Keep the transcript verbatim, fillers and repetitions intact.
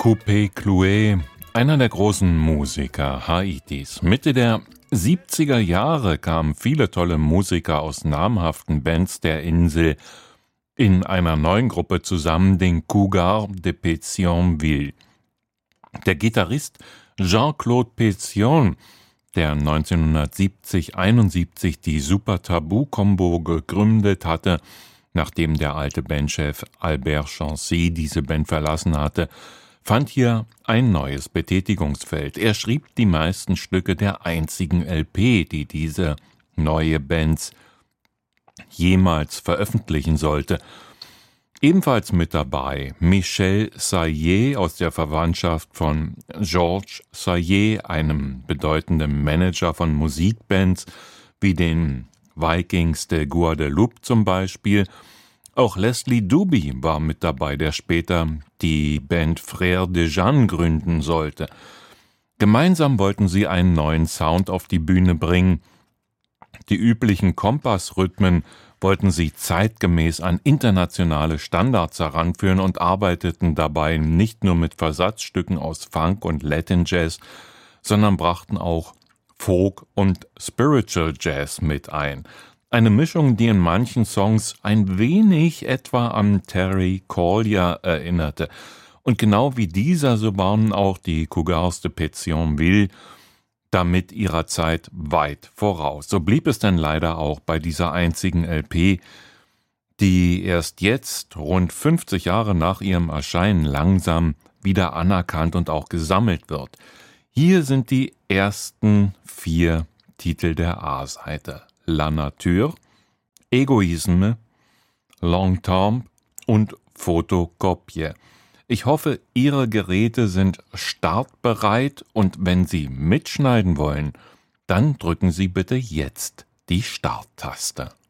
Coupé Cloué, einer der großen Musiker Haitis. Mitte der siebziger Jahre kamen viele tolle Musiker aus namhaften Bands der Insel in einer neuen Gruppe zusammen, den Cougars de Pétionville. Der Gitarrist Jean-Claude Pétion, der neunzehnhundertsiebzig einundsiebzig die Super Tabou Combo gegründet hatte, nachdem der alte Bandchef Albert Chancy diese Band verlassen hatte, fand hier ein neues Betätigungsfeld. Er schrieb die meisten Stücke der einzigen L P, die diese neue Band jemals veröffentlichen sollte. Ebenfalls mit dabei Michel Saillet aus der Verwandtschaft von Georges Saillet, einem bedeutenden Manager von Musikbands wie den Vikings de Guadeloupe zum Beispiel. Auch Leslie Doobie war mit dabei, der später die Band Frères de Jeanne gründen sollte. Gemeinsam wollten sie einen neuen Sound auf die Bühne bringen. Die üblichen Kompassrhythmen wollten sie zeitgemäß an internationale Standards heranführen und arbeiteten dabei nicht nur mit Versatzstücken aus Funk und Latin Jazz, sondern brachten auch Folk und Spiritual Jazz mit ein. Eine Mischung, die in manchen Songs ein wenig etwa an Terry Collier erinnerte. Und genau wie dieser, so waren auch die Cougars de Pétionville damit ihrer Zeit weit voraus. So blieb es dann leider auch bei dieser einzigen L P, die erst jetzt, rund fünfzig Jahre nach ihrem Erscheinen, langsam wieder anerkannt und auch gesammelt wird. Hier sind die ersten vier Titel der A-Seite: La Nature, Egoisme, Longtemps und Photokopie. Ich hoffe, Ihre Geräte sind startbereit und wenn Sie mitschneiden wollen, dann drücken Sie bitte jetzt die Starttaste.